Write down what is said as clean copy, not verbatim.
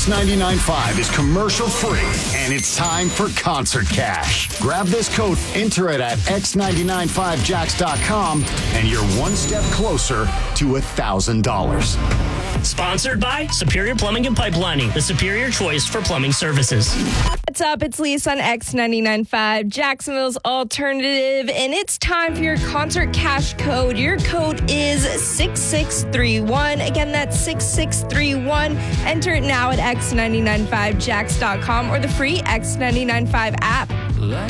X99.5 is commercial free, and it's time for Concert Cash. Grab this code, enter it at X995Jacks.com, and you're one step closer to $1,000. Sponsored by Superior Plumbing and Pipelining, the superior choice for plumbing services. What's up? It's Lisa on X99.5, Jacksonville's alternative, and it's time for your Concert Cash code. Your code is 6631. Again, that's 6631. Enter it now at X995Jacks.com or the free X995 app.